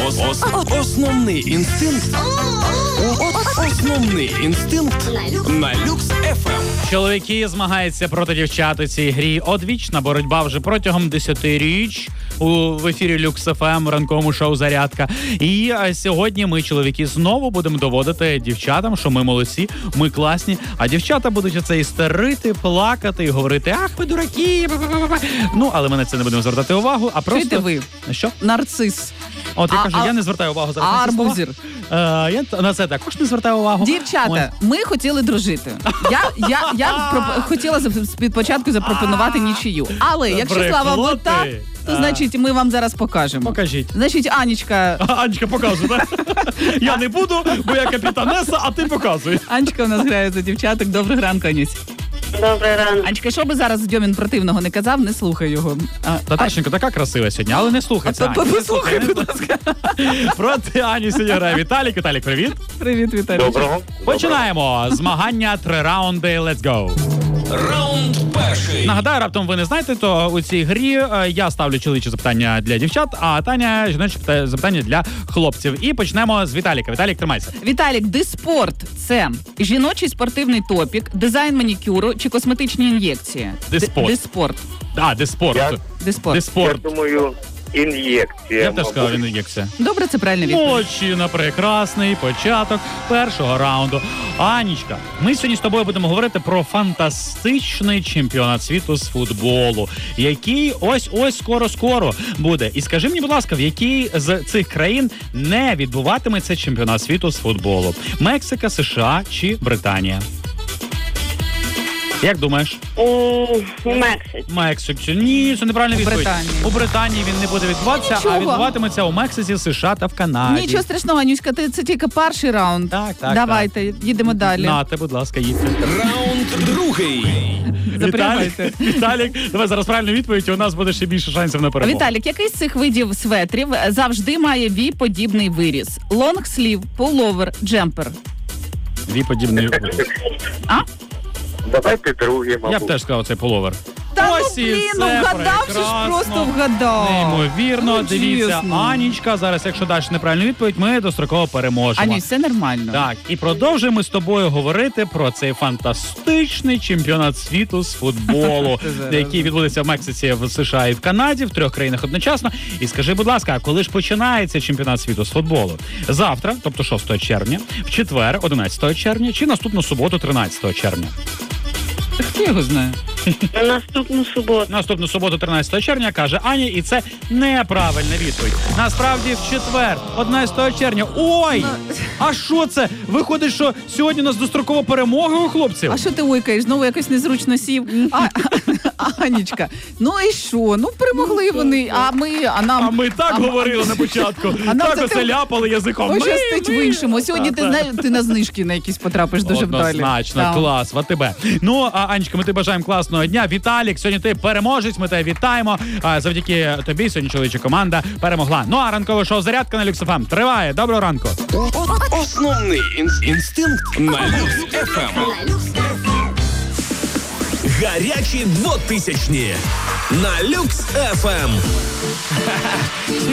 Основний інстинкт. Основний інстинкт на Люкс ФМ. Чоловіки змагаються проти дівчат у цій грі. Одвічна боротьба вже протягом 10 річ в ефірі Люкс ФМ, ранковому шоу «Зарядка». І сьогодні ми, чоловіки, знову будемо доводити дівчатам, що ми молодці, ми класні. А дівчата будуть оце істерити, плакати і говорити: ах, ви дураки. Ну, але ми на це не будемо звертати увагу, а просто... Чуєте ви? Що? Нарцис. От я кажу, я не звертаю увагу зараз на ці слова. Арбузір. Я на це також не звертаю увагу. Дівчата, ми хотіли дружити. Я хотіла від початку запропонувати нічию. Але якщо Слава буде так, то значить ми вам зараз покажемо. Покажіть. Значить, Анечка... Анечка показує, так? Я не буду, бо я капітанеса, а ти показуй. Анечка у нас грає за дівчаток. Доброго ранку, Анюсь. Добрий ранок. Анечка, що би зараз Дьомін противного не казав, не слухай його. Наташенька така красива сьогодні, але не слухай це. Послухай, будь ласка. Проти Ані сьогодні грає Віталік. Віталік, привіт. Привіт, Віталій. Доброго. Починаємо. Змагання 3 раунди. Let's go. Раунд перший. Нагадаю, раптом ви не знаєте, то у цій грі я ставлю чоловічі запитання для дівчат, а Таня жіночі запитання для хлопців. І почнемо з Віталіка. Віталік, тримайся. Віталік, диспорт – це жіночий спортивний топік, дизайн манікюру чи косметичні ін'єкції? Диспорт. Диспорт. Диспорт. Диспорт. Диспорт. Я думаю, ін'єкція. Я б теж сказав, ін'єкція. Добре, це правильна відповідь. Молодчина, прекрасний початок першого раунду. Анічка, ми сьогодні з тобою будемо говорити про фантастичний чемпіонат світу з футболу, який ось скоро буде. І скажи мені, будь ласка, в якій з цих країн не відбуватиметься чемпіонат світу з футболу? Мексика, США чи Британія? Як думаєш? У Мексиці. Мексика. Ні, це неправильна відповідь. Британії. У Британії він не буде відбуватися, Нічого. а відбуватиметься у Мексиці, США та в Канаді. Нічого страшного, Анюська, це тільки перший раунд. Так. Давайте, їдемо далі. Нате, будь ласка, їдьте. Раунд другий. Запрягайте. Віталік, давай зараз правильну відповідь, і у нас буде ще більше шансів на перемогу. Віталік, який з цих видів светрів завжди має ві-подібний виріз? Лонгслів, пуловер, джемпер. Ві-подібний. Давайте другий, мабуть. Я б теж сказав, цей пуловер. Та Ось і все вгадав, що ж прекрасно. просто вгадав. Неймовірно, Ну, дивіться, чесно. Анічка, зараз, якщо даш неправильну відповідь, ми достроково переможемо. Анюсь, все нормально. Так, і продовжуємо з тобою говорити про цей фантастичний чемпіонат світу з футболу, який відбудеться в Мексиці, в США і в Канаді, в 3 країнах одночасно. І скажи, будь ласка, а коли ж починається чемпіонат світу з футболу? Завтра, тобто 6 червня, в четвер, 11 червня, чи наступну суботу, 13 червня? Хто його знає? Наступну суботу. Наступну суботу, 13 червня, каже Аня, і це неправильна відповідь. Насправді, в четвер, 11 червня. Ой! А що це? Виходить, що сьогодні у нас дострокова перемога у хлопців? А що ти ойкаєш? Знову якось незручно сів. Анічка, ну і що? Ну перемогли вони, а нам... А ми так говорили на початку. А нам Так це оце ляпали язиком. Пощастить в іншому. Сьогодні ти на знижки на якісь потрапиш дуже вдалі. Однозначно, Так. клас, в тебе. Ну, Анечка, ми тобі бажаємо класного дня. Віталік, сьогодні ти переможець, ми тебе вітаємо. Завдяки тобі сьогодні чоловіча команда перемогла. Ну, а ранкове шоу «Зарядка» на Люкс ФМ триває. Доброго ранку. Основний інстинкт на Люкс ФМ. Гарячі 2000-ні на Люкс ФМ.